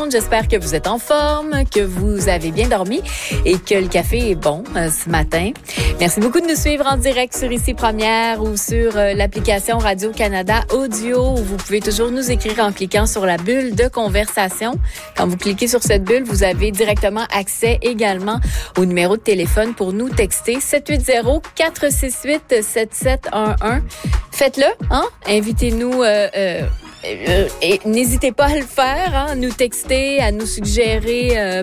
monde. J'espère que vous êtes en forme, que vous avez bien dormi et que le café est bon ce matin. Merci beaucoup de nous suivre en direct sur Ici Première ou sur l'application Radio-Canada Audio. Vous pouvez toujours nous écrire en cliquant sur la bulle de conversation. Quand vous cliquez sur cette bulle, vous avez directement accès également au numéro de téléphone pour nous texter 780-468-7711. Faites-le, hein? Invitez-nous et n'hésitez pas à le faire, hein, à nous texter, à nous suggérer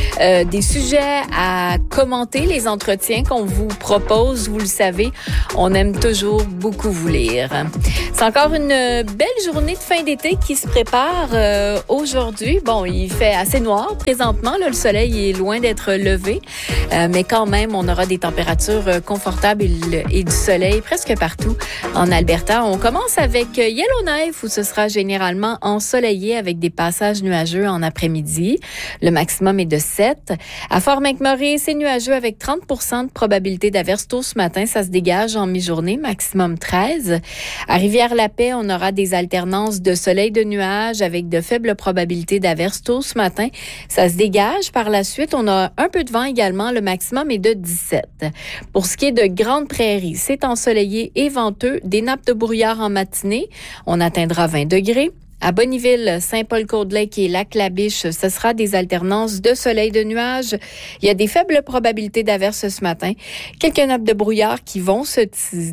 des sujets, à commenter les entretiens qu'on vous propose. Vous le savez, on aime toujours beaucoup vous lire. C'est encore une belle journée de fin d'été qui se prépare aujourd'hui. Bon, il fait assez noir présentement, là, le soleil est loin d'être levé, mais quand même, on aura des températures confortables et du soleil presque partout en Alberta. On commence avec Yellowknife où ce sera généralement ensoleillé avec des passages nuageux en après-midi. Le maximum est de 7. À Fort-McMurray, c'est nuageux avec 30% de probabilité d'averse tôt ce matin. Ça se dégage en mi-journée, maximum 13. À Rivière-la-Paix, on aura des alternances de soleil de nuages avec de faibles probabilités d'averse tôt ce matin. Ça se dégage. Par la suite, on a un peu de vent également. Le maximum est de 17. Pour ce qui est de Grande Prairie, c'est ensoleillé et venteux. Des nappes de brouillard en matinée. On atteindra 20 degrés. À Bonneville, Saint-Paul-Côte-Lake et Lac-La-Biche, ce sera des alternances de soleil de nuages. Il y a des faibles probabilités d'averse ce matin. Quelques nappes de brouillard qui vont se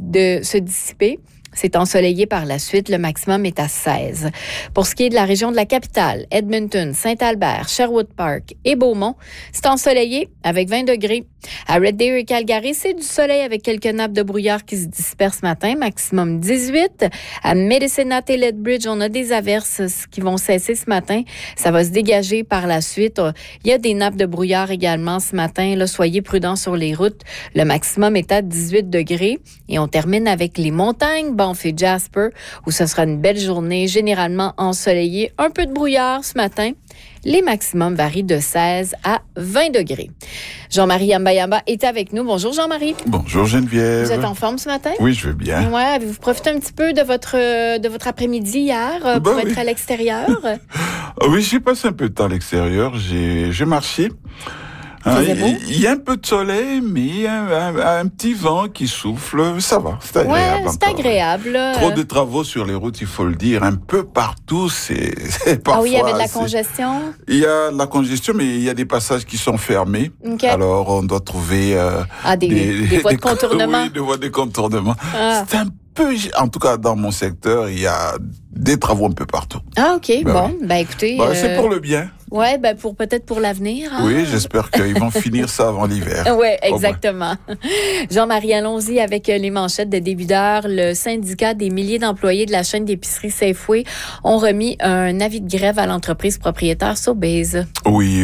dissiper. C'est ensoleillé par la suite. Le maximum est à 16. Pour ce qui est de la région de la capitale, Edmonton, Saint-Albert, Sherwood Park et Beaumont, c'est ensoleillé avec 20 degrés. À Red Deer et Calgary, c'est du soleil avec quelques nappes de brouillard qui se dispersent ce matin, maximum 18. À Medicine Hat et Lethbridge, on a des averses qui vont cesser ce matin. Ça va se dégager par la suite. Il y a des nappes de brouillard également ce matin. Là, soyez prudents sur les routes. Le maximum est à 18 degrés. Et on termine avec les montagnes, Banff et Jasper, où ce sera une belle journée, généralement ensoleillée. Un peu de brouillard ce matin. Les maximums varient de 16 à 20 degrés. Jean-Marie Yamba est avec nous. Bonjour Jean-Marie. Bonjour Geneviève. Vous êtes en forme ce matin? Oui, je vais bien. Ouais, avez-vous profité un petit peu de votre après-midi hier pour être à l'extérieur? Oui, j'ai passé un peu de temps à l'extérieur. J'ai marché. Il y a un peu de soleil, mais il y a un petit vent qui souffle. Ça va, c'est agréable. Ouais, c'est agréable. Trop de travaux sur les routes, il faut le dire. Un peu partout, c'est parfois... Ah oui, il y avait de la congestion? Il y a de la congestion, mais il y a des passages qui sont fermés. Okay. Alors, on doit trouver... des voies de contournement. Oui, des voies de contournement. Ah. C'est un peu... En tout cas, dans mon secteur, il y a des travaux un peu partout. Ah, OK. Écoutez... c'est pour le bien. Ouais, peut-être pour l'avenir. Hein? Oui, j'espère qu'ils vont finir ça avant l'hiver. Oui, exactement. Jean-Marie, allons-y avec les manchettes de début d'heure. Le syndicat des milliers d'employés de la chaîne d'épicerie Safeway ont remis un avis de grève à l'entreprise propriétaire Sobeys. Oui,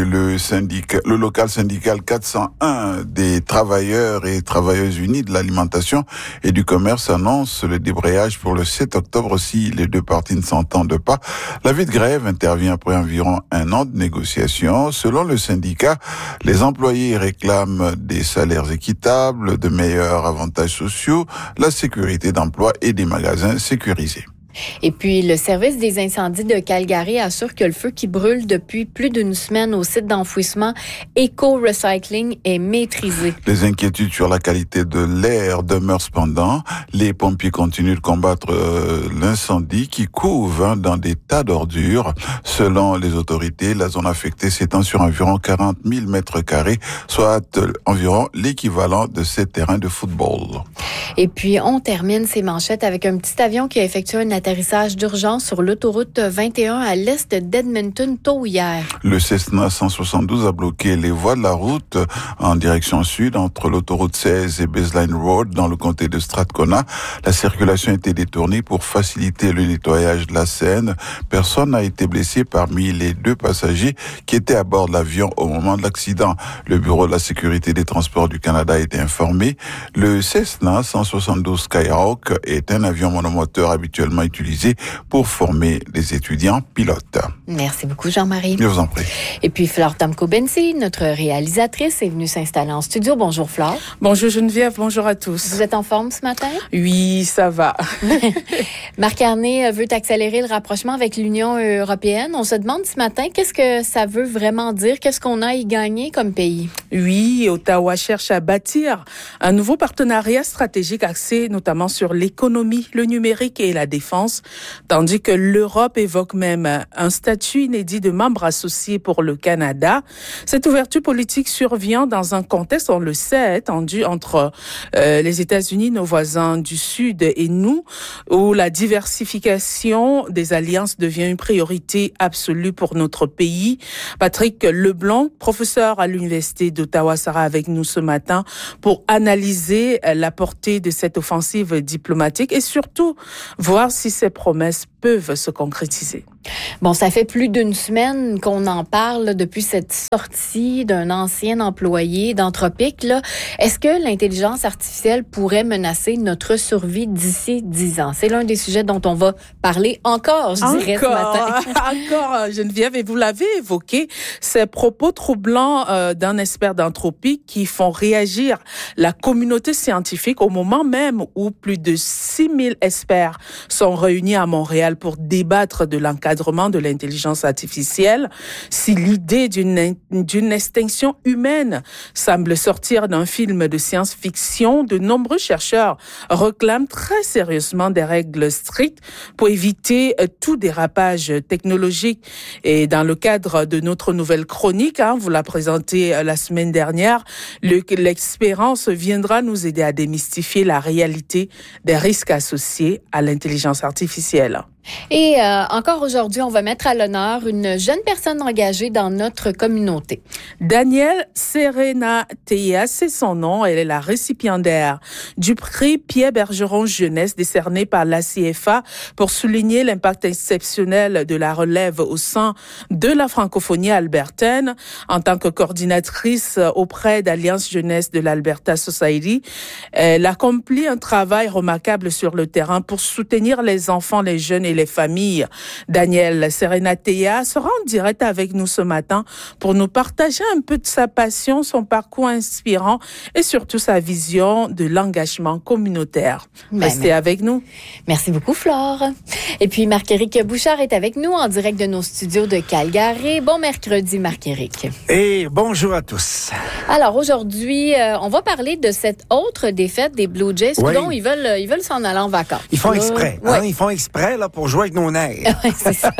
le local syndical 401 des travailleurs et travailleuses unis de l'alimentation et du commerce annonce le débrayage pour le 7 octobre si les deux parties ne s'entendent pas. L'avis de grève intervient après environ un an de négociations. Selon le syndicat, les employés réclament des salaires équitables, de meilleurs avantages sociaux, la sécurité d'emploi et des magasins sécurisés. Et puis, le service des incendies de Calgary assure que le feu qui brûle depuis plus d'une semaine au site d'enfouissement Eco Recycling est maîtrisé. Les inquiétudes sur la qualité de l'air demeurent cependant. Les pompiers continuent de combattre l'incendie qui couve dans des tas d'ordures. Selon les autorités, la zone affectée s'étend sur environ 40 000 mètres carrés, soit environ l'équivalent de 7 terrains de football. Et puis, on termine ces manchettes avec un petit avion qui a effectué un atterrissage d'urgence sur l'autoroute 21 à l'est d'Edmonton tôt hier. Le Cessna 172 a bloqué les voies de la route en direction sud entre l'autoroute 16 et Baseline Road dans le comté de Strathcona. La circulation a été détournée pour faciliter le nettoyage de la Seine. Personne n'a été blessé parmi les deux passagers qui étaient à bord de l'avion au moment de l'accident. Le Bureau de la sécurité des transports du Canada a été informé. Le Cessna 172 Skyhawk est un avion monomoteur habituellement utilisé utilisé pour former les étudiants pilotes. Merci beaucoup, Jean-Marie. Je vous en prie. Et puis, Flore Tamko-Bensi, notre réalisatrice, est venue s'installer en studio. Bonjour, Flore. Bonjour, Geneviève. Bonjour à tous. Vous êtes en forme ce matin? Oui, ça va. Marc Carney veut accélérer le rapprochement avec l'Union européenne. On se demande ce matin, qu'est-ce que ça veut vraiment dire? Qu'est-ce qu'on a à y gagner comme pays? Oui, Ottawa cherche à bâtir un nouveau partenariat stratégique axé notamment sur l'économie, le numérique et la défense, tandis que l'Europe évoque même un statut inédit de membre associé pour le Canada. Cette ouverture politique survient dans un contexte, on le sait, tendu entre les États-Unis, nos voisins du Sud, et nous, où la diversification des alliances devient une priorité absolue pour notre pays. Patrick Leblanc, professeur à l'Université d'Ottawa, sera avec nous ce matin pour analyser la portée de cette offensive diplomatique et surtout voir si ces promesses peuvent se concrétiser. Bon, ça fait plus d'une semaine qu'on en parle depuis cette sortie d'un ancien employé d'Anthropic. Là. Est-ce que l'intelligence artificielle pourrait menacer notre survie d'ici 10 ans? C'est l'un des sujets dont on va parler encore, je dirais, ce matin. Encore, Geneviève, et vous l'avez évoqué, ces propos troublants d'un expert d'Anthropic qui font réagir la communauté scientifique au moment même où plus de 6000 experts sont réunis à Montréal pour débattre de l'encadrement de l'intelligence artificielle. Si l'idée d'une extinction humaine semble sortir d'un film de science-fiction, de nombreux chercheurs réclament très sérieusement des règles strictes pour éviter tout dérapage technologique. Et dans le cadre de notre nouvelle chronique, vous la présentez la semaine dernière, l'expérience viendra nous aider à démystifier la réalité des risques associés à l'intelligence artificielle. Et encore aujourd'hui, on va mettre à l'honneur une jeune personne engagée dans notre communauté. Danielle Serena-Teia, c'est son nom. Elle est la récipiendaire du prix Pierre Bergeron Jeunesse décerné par la CFA pour souligner l'impact exceptionnel de la relève au sein de la francophonie albertaine. En tant que coordinatrice auprès d'Alliance Jeunesse de l'Alberta Society, elle accomplit un travail remarquable sur le terrain pour soutenir les enfants, les jeunes et les familles. Danielle Serena-Teia sera en direct avec nous ce matin pour nous partager un peu de sa passion, son parcours inspirant et surtout sa vision de l'engagement communautaire. Restez avec nous. Merci beaucoup, Flore. Et puis, Marc-Éric Bouchard est avec nous en direct de nos studios de Calgary. Bon mercredi, Marc-Éric. Et bonjour à tous. Alors, aujourd'hui, on va parler de cette autre défaite des Blue Jays. Oui. Dont ils veulent s'en aller en vacances. Ils font exprès. Ouais. Ils font exprès là, pour jouer avec nos nerfs. Oui, c'est ça.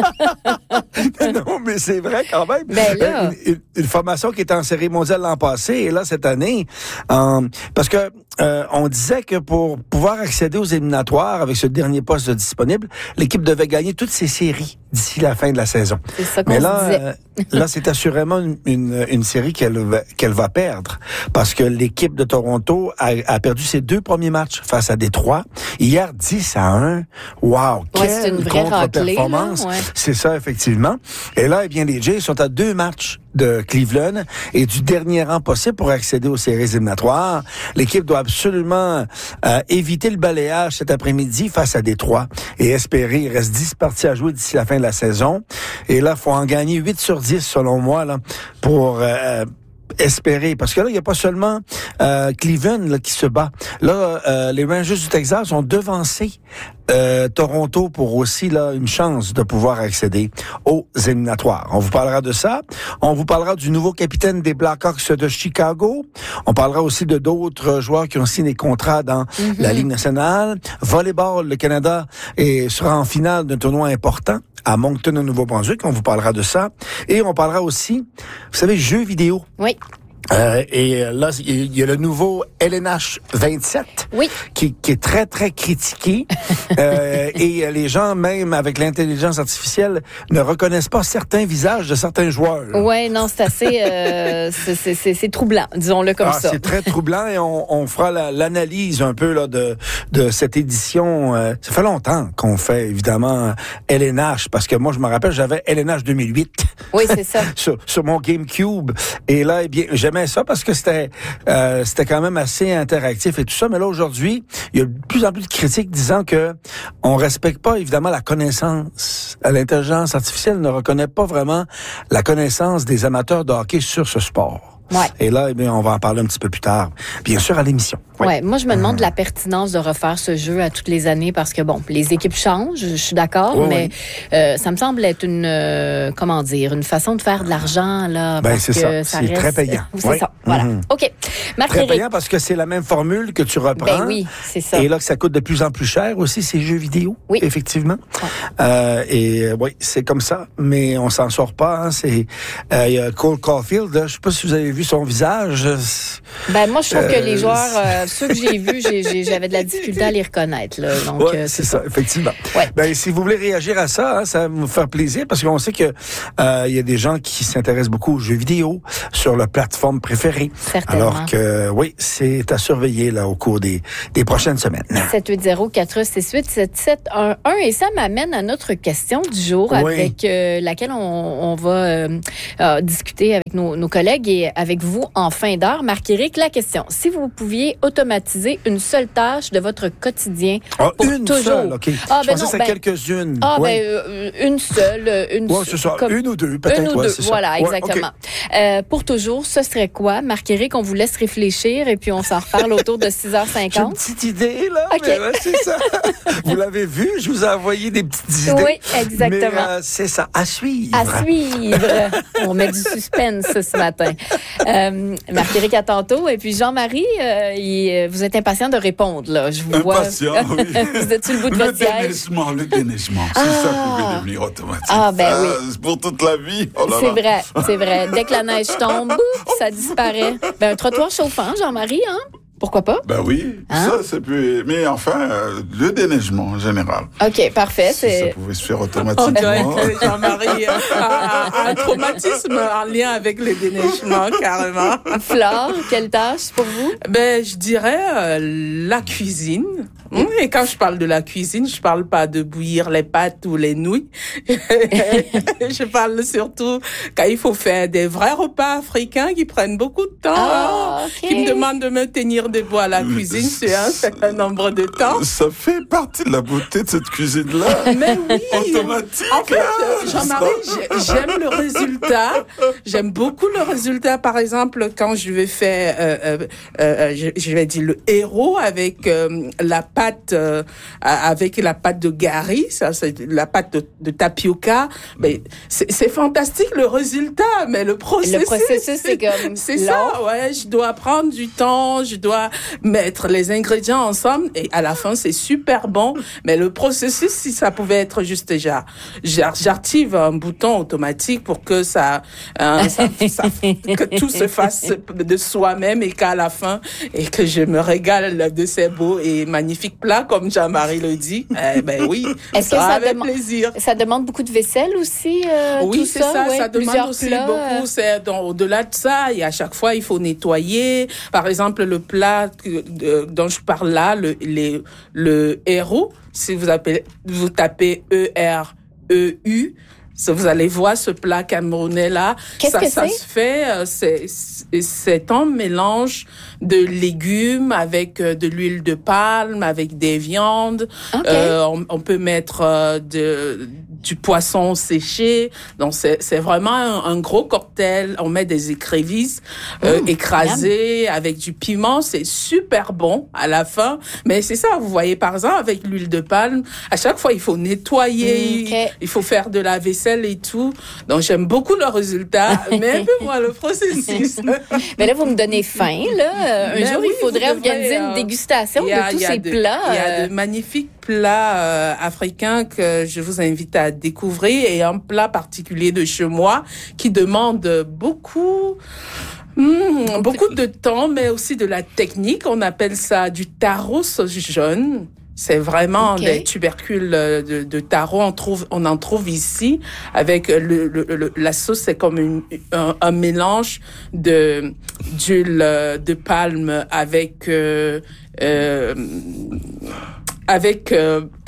Non, mais c'est vrai quand même. Ben là. Une formation qui était en série mondiale l'an passé et là, cette année, parce que on disait que pour pouvoir accéder aux éliminatoires avec ce dernier poste disponible, l'équipe devait gagner toutes ses séries d'ici la fin de la saison. C'est ça qu'on mais disait. Là, c'est assurément une série qu'elle va perdre parce que l'équipe de Toronto a perdu ses 2 premiers matchs face à Détroit. Hier, 10-1. Wow! C'est une vraie contre-performance. raclée, là, ouais. C'est ça, effectivement. Et là, eh bien, les Jays sont à 2 matchs de Cleveland et du dernier rang possible pour accéder aux séries éliminatoires. L'équipe doit absolument éviter le balayage cet après-midi face à Détroit et espérer. Il reste 10 parties à jouer d'ici la fin de la saison. Et là, il faut en gagner 8 sur 10, selon moi, là, pour espérer. Parce que là, il n'y a pas seulement Cleveland là, qui se bat. Là, les Rangers du Texas ont devancé Toronto pour aussi là une chance de pouvoir accéder aux éliminatoires. On vous parlera de ça. On vous parlera du nouveau capitaine des Blackhawks de Chicago. On parlera aussi de d'autres joueurs qui ont signé des contrats dans la Ligue nationale. Volleyball, le Canada sera en finale d'un tournoi important à Moncton, au Nouveau-Brunswick. On vous parlera de ça. Et on parlera aussi, vous savez, jeux vidéo. Oui. Et là, il y a le nouveau LNH 27 oui. qui est très, très critiqué. Et les gens, même avec l'intelligence artificielle, ne reconnaissent pas certains visages de certains joueurs. Oui, non, c'est assez... c'est troublant, disons-le comme ça. C'est très troublant et on fera l'analyse un peu là de cette édition. Ça fait longtemps qu'on fait, évidemment, LNH, parce que moi, je me rappelle, j'avais LNH 2008. Oui, c'est ça. sur mon GameCube. Et là, eh bien, j'aimais aimé ça parce que c'était quand même assez interactif et tout ça. Mais là, aujourd'hui, il y a de plus en plus de critiques disant que on respecte pas, évidemment, la connaissance. L'intelligence artificielle ne reconnaît pas vraiment la connaissance des amateurs de hockey sur ce sport. Ouais. Et là, eh bien, on va en parler un petit peu plus tard, bien sûr, à l'émission. Ouais, moi, je me demande la pertinence de refaire ce jeu à toutes les années parce que, bon, les équipes changent, je suis d'accord, mais ça me semble être une façon de faire de l'argent, là. Ben, parce c'est que ça. C'est très payant. C'est ça. Voilà. OK. Très payant parce que c'est la même formule que tu reprends. Ben oui, c'est ça. Et là, que ça coûte de plus en plus cher aussi, ces jeux vidéo. Oui. Effectivement. Ouais. Oui, c'est comme ça, mais on s'en sort pas. Hein. Il y a Cole Caulfield, là, je sais pas si vous avez vu son visage. Ben, moi, je trouve que les joueurs, ceux que j'ai vus, j'avais de la difficulté à les reconnaître, là. Donc, c'est ça, effectivement. Ouais. Ben, si vous voulez réagir à ça, hein, ça va me faire plaisir parce qu'on sait que, il y a des gens qui s'intéressent beaucoup aux jeux vidéo sur leur plateforme préférée. Certainement. Alors que, oui, c'est à surveiller, là, au cours des prochaines semaines. 780-468-7711. Et ça m'amène à notre question du jour avec laquelle on va discuter avec nos collègues et avec vous en fin d'heure. Marc-Éric, la question. Si vous pouviez automatiser une seule tâche de votre quotidien pour une toujours. Seule, OK. Je pensais que c'est quelques-unes. Une seule. C'est ça. Une ou deux, peut-être. Une ou deux, voilà, ça. exactement. Okay. Pour toujours, ce serait quoi? Marc-Éric, on vous laisse réfléchir et puis on s'en reparle autour de 6h50. J'ai une petite idée, là. OK. Mais c'est ça. Vous l'avez vu, je vous ai envoyé des petites idées. Oui, exactement. Mais c'est ça. À suivre. À suivre. On met du suspense ce matin. Marc-Éric, à tantôt. Et puis Jean-Marie, vous êtes impatient de répondre, là. Je vous vois. Impatient, oui. Vous êtes sur le bout de votre siège. Le déneigement. Si ça pouvait devenir automatique. Ah, ben oui. Pour toute la vie. Oh là là. C'est vrai. Dès que la neige tombe, ça disparaît. Ben, un trottoir chauffant, Jean-Marie, hein? Pourquoi pas? Ben oui, ça c'est plus... Mais enfin, le déneigement en général. OK, parfait. Si ça pouvait se faire automatiquement. Jean-Marie a un traumatisme en lien avec le déneigement, carrément. Flore, quelle tâche pour vous? Ben, je dirais la cuisine. Et quand je parle de la cuisine, je parle pas de bouillir les pâtes ou les nouilles. Je parle surtout quand il faut faire des vrais repas africains qui prennent beaucoup de temps, qui me demandent de me tenir debout à la cuisine sur un certain nombre de temps. Ça fait partie de la beauté de cette cuisine-là. Mais oui. Automatique. En fait, Jean-Marie, j'aime le résultat. J'aime beaucoup le résultat. Par exemple, quand je vais faire, je vais dire le héros avec la pâte de gari, ça c'est la pâte de tapioca. Mais c'est fantastique le résultat, mais le processus c'est comme c'est ça. Ouais, je dois prendre du temps, je dois mettre les ingrédients ensemble et à la fin c'est super bon. Mais le processus, si ça pouvait être juste j'active un bouton automatique pour que que tout se fasse de soi-même et qu'à la fin et que je me régale de ces beaux et magnifiques plats comme Jean-Marie le dit. Ben oui, est-ce que ça plaisir. Ça demande beaucoup de vaisselle aussi? Oui, tout c'est ça. Ouais, ça demande aussi plats, beaucoup. Au-delà de ça, et à chaque fois, il faut nettoyer. Par exemple, le plat dont je parle là, le héros, si vous tapez E-R-E-U, vous allez voir ce plat camerounais là. Qu'est-ce que ça se fait, c'est un mélange de légumes avec de l'huile de palme, avec des viandes. Okay. On peut mettre du poisson séché. Donc c'est vraiment un gros cocktail. On met des écrevisses écrasées avec du piment. C'est super bon à la fin. Mais c'est ça, vous voyez par exemple avec l'huile de palme, à chaque fois il faut nettoyer, il faut faire de la vaisselle et tout. Donc j'aime beaucoup le résultat, mais un peu moins le processus. Mais là vous me donnez faim là. Un jour il faudrait organiser une dégustation de tous ces plats. Il y a de magnifiques plats africains que je vous invite à découvrir et un plat particulier de chez moi qui demande beaucoup de temps, mais aussi de la technique. On appelle ça du taro sauce jaune. C'est vraiment des tubercules de taro. On en trouve ici avec la sauce. C'est comme un mélange d'huile de palme avec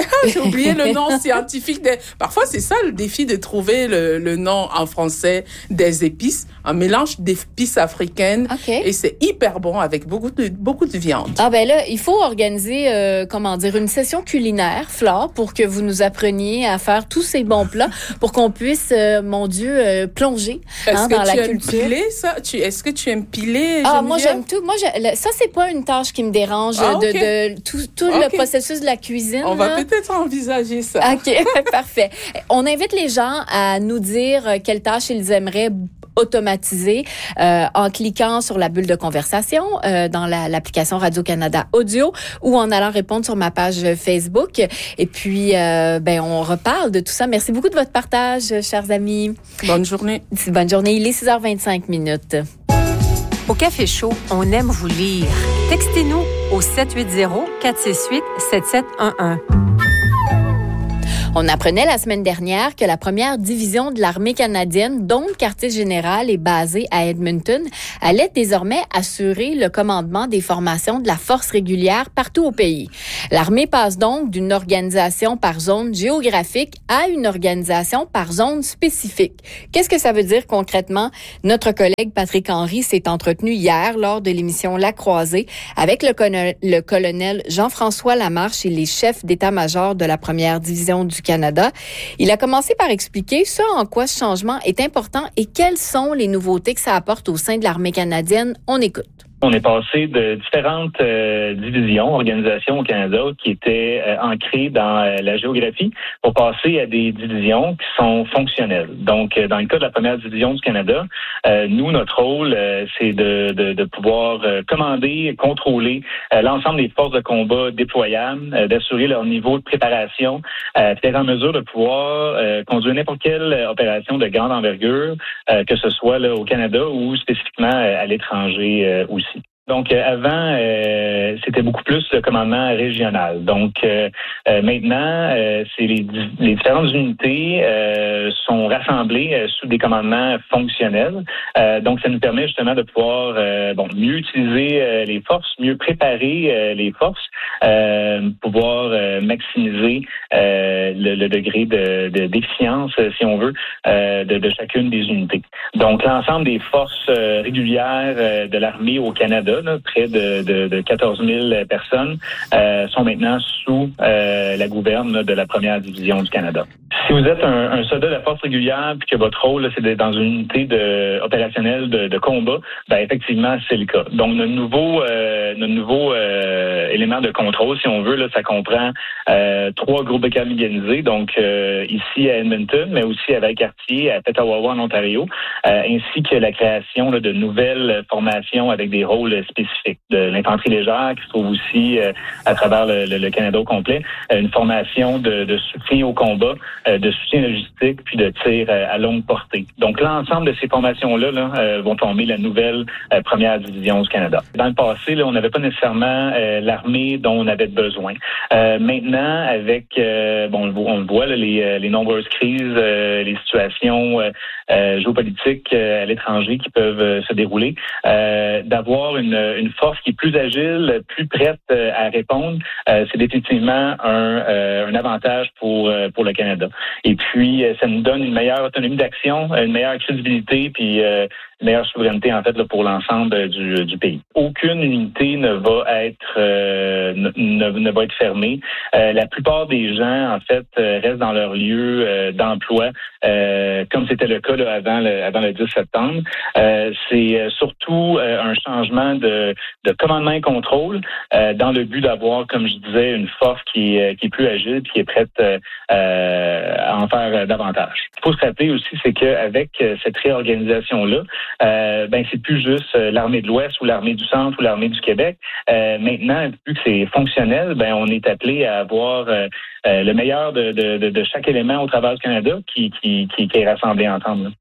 J'ai oublié le nom scientifique. Parfois, c'est ça le défi de trouver le nom en français des épices. Un mélange d'épices africaines. Okay. Et c'est hyper bon avec beaucoup de viande. Ah ben là, il faut organiser, une session culinaire, Flore, pour que vous nous appreniez à faire tous ces bons plats, pour qu'on puisse, plonger dans la culture. Est-ce que tu aimes piler? Ah, moi j'aime tout. Ça c'est pas une tâche qui me dérange de tout le processus de la cuisine. On va peut-être envisager ça. OK, parfait. On invite les gens à nous dire quelles tâches ils aimeraient automatiser en cliquant sur la bulle de conversation dans l'application Radio-Canada Audio ou en allant répondre sur ma page Facebook. Et puis, on reparle de tout ça. Merci beaucoup de votre partage, chers amis. Bonne journée. Bonne journée. Il est 6h25. Au Café Chaud, on aime vous lire. Textez-nous au 780-468-7711. On apprenait la semaine dernière que la première division de l'armée canadienne, dont le quartier général est basé à Edmonton, allait désormais assurer le commandement des formations de la force régulière partout au pays. L'armée passe donc d'une organisation par zone géographique à une organisation par zone spécifique. Qu'est-ce que ça veut dire concrètement? Notre collègue Patrick Henry s'est entretenu hier lors de l'émission La Croisée avec le colonel Jean-François Lamarche et les chefs d'état-major de la première division du Canada. Il a commencé par expliquer ce en quoi ce changement est important et quelles sont les nouveautés que ça apporte au sein de l'armée canadienne. On écoute. On est passé de différentes divisions, organisations au Canada qui étaient ancrées dans la géographie pour passer à des divisions qui sont fonctionnelles. Donc, dans le cas de la première division du Canada, nous, notre rôle, c'est de pouvoir commander, contrôler l'ensemble des forces de combat déployables, d'assurer leur niveau de préparation, d'être en mesure de pouvoir conduire n'importe quelle opération de grande envergure, que ce soit là, au Canada ou spécifiquement à l'étranger aussi. Donc, avant, c'était beaucoup plus le commandement régional. Donc, maintenant, c'est les différentes unités sont rassemblées sous des commandements fonctionnels. Donc, ça nous permet justement de pouvoir mieux utiliser les forces, mieux préparer les forces, pouvoir maximiser le degré d'efficience, si on veut, de chacune des unités. Donc, l'ensemble des forces régulières de l'armée au Canada, près de 14 000 personnes, sont maintenant sous la gouverne de la première division du Canada. Si vous êtes un soldat de la force régulière puis que votre rôle, là, c'est d'être dans une unité opérationnelle de combat, effectivement, c'est le cas. Donc, notre nouveau élément de contrôle, si on veut, là, ça comprend 3 groupes de cadres mécanisés, donc ici à Edmonton, mais aussi à Valcartier, à Petawawa en Ontario, ainsi que la création là, de nouvelles formations avec des rôles spécifiques. De l'infanterie légère qui se trouve aussi à travers le Canada au complet, une formation de soutien au combat, de soutien logistique, puis de tir à longue portée. Donc, l'ensemble de ces formations-là vont former la nouvelle première division du Canada. Dans le passé, là, on n'avait pas nécessairement l'armée dont on avait besoin. Maintenant, avec, on le voit, là, les nombreuses crises, les situations géopolitiques à l'étranger qui peuvent se dérouler, d'avoir une force qui est plus agile, plus prête à répondre, c'est définitivement un avantage pour le Canada. Et puis, ça nous donne une meilleure autonomie d'action, une meilleure crédibilité, puis une meilleure souveraineté, en fait, là, pour l'ensemble du pays. Aucune unité ne va être fermée. La plupart des gens, en fait, restent dans leur lieu d'emploi, comme c'était le cas là, avant le 10 septembre. C'est surtout un changement de commandement et contrôle dans le but d'avoir, comme je disais, une force qui est plus agile et qui est prête à en faire davantage. Ce qu'il faut se rappeler aussi, c'est qu'avec cette réorganisation-là, c'est plus juste l'armée de l'Ouest ou l'armée du Centre ou l'armée du Québec. Maintenant, vu que c'est fonctionnel, on est appelé à avoir le meilleur de chaque élément au travers du Canada qui est rassemblé ensemble. Là.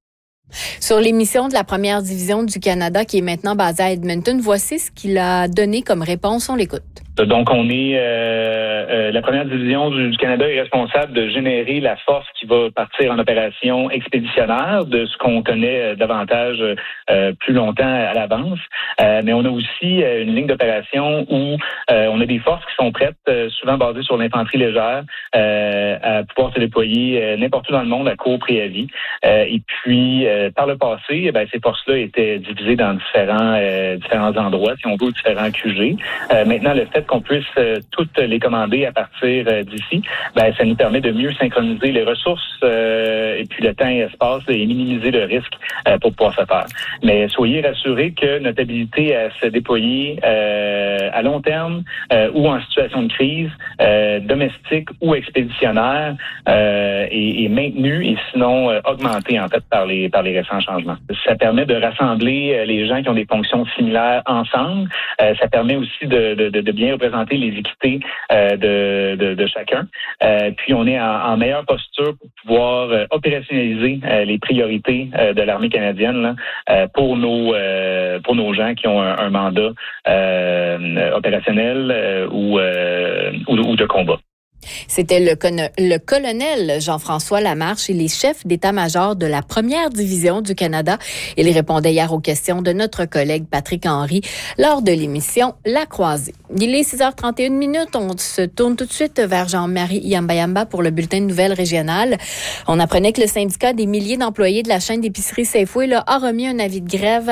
Sur l'émission de la première division du Canada qui est maintenant basée à Edmonton, voici ce qu'il a donné comme réponse. On l'écoute. Donc, on est la première division du Canada est responsable de générer la force qui va partir en opération expéditionnaire, de ce qu'on connaît davantage plus longtemps à l'avance. Mais on a aussi une ligne d'opération où on a des forces qui sont prêtes, souvent basées sur l'infanterie légère, à pouvoir se déployer n'importe où dans le monde à court préavis. Et puis, par le passé, ces forces-là étaient divisées dans différents endroits, si on veut, différents QG. Maintenant, le fait qu'on puisse toutes les commander à partir d'ici, ça nous permet de mieux synchroniser les ressources et puis le temps et l'espace et minimiser le risque pour pouvoir se faire. Mais soyez rassurés que notre habilité à se déployer à long terme ou en situation de crise, domestique ou expéditionnaire, est maintenue et sinon augmentée en fait par les récents changements. Ça permet de rassembler les gens qui ont des fonctions similaires ensemble. Ça permet aussi de bien représenter les équités de chacun. Puis on est en meilleure posture pour pouvoir opérationnaliser les priorités de l'armée canadienne là, pour nos gens qui ont un mandat opérationnel ou de combat. C'était le colonel Jean-François Lamarche, il est chef d'état-major de la première division du Canada. Il répondait hier aux questions de notre collègue Patrick Henry lors de l'émission La Croisée. Il est 6h31. On se tourne tout de suite vers Jean-Marie Yamba pour le bulletin de nouvelles régionales. On apprenait que le syndicat des milliers d'employés de la chaîne d'épicerie Safeway a remis un avis de grève